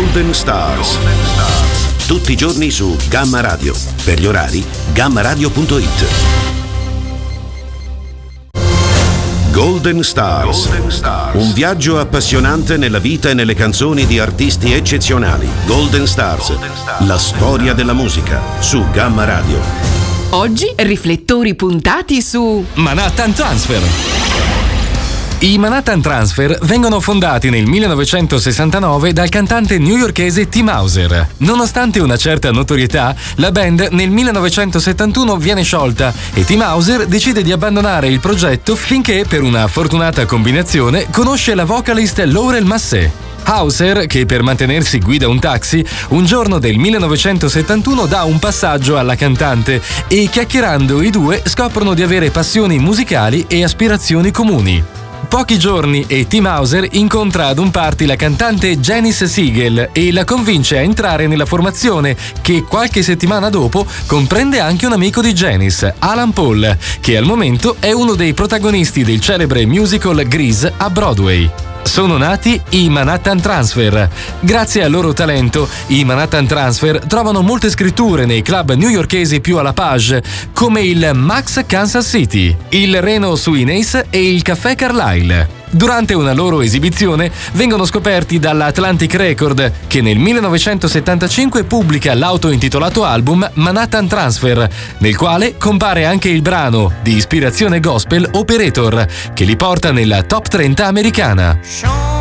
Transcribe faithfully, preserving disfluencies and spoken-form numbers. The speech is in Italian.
Golden Stars. Tutti i giorni su Gamma Radio. Per gli orari, gamma radio punto it. Golden Stars. Golden Stars. Un viaggio appassionante nella vita e nelle canzoni di artisti eccezionali. Golden Stars. Golden Stars. La storia della musica su Gamma Radio. Oggi riflettori puntati su Manhattan Transfer. I Manhattan Transfer vengono fondati nel millenovecentosessantanove dal cantante newyorkese Tim Hauser. Nonostante una certa notorietà, la band nel millenovecentosettantuno viene sciolta e Tim Hauser decide di abbandonare il progetto finché, per una fortunata combinazione, conosce la vocalist Laurel Massé. Hauser, che per mantenersi guida un taxi, un giorno del millenovecentosettantuno dà un passaggio alla cantante e, chiacchierando, i due scoprono di avere passioni musicali e aspirazioni comuni. Pochi giorni e Tim Hauser incontra ad un party la cantante Janice Siegel e la convince a entrare nella formazione, che qualche settimana dopo comprende anche un amico di Janice, Alan Paul, che al momento è uno dei protagonisti del celebre musical Grease a Broadway. Sono nati i Manhattan Transfer. Grazie al loro talento, i Manhattan Transfer trovano molte scritture nei club newyorkesi più alla page, come il Max Kansas City, il Reno Suines e il Caffè Carlyle. Durante una loro esibizione vengono scoperti dalla Atlantic Record, che nel millenovecentosettantacinque pubblica l'auto-intitolato album Manhattan Transfer, nel quale compare anche il brano di ispirazione gospel Operator, che li porta nella top trenta americana.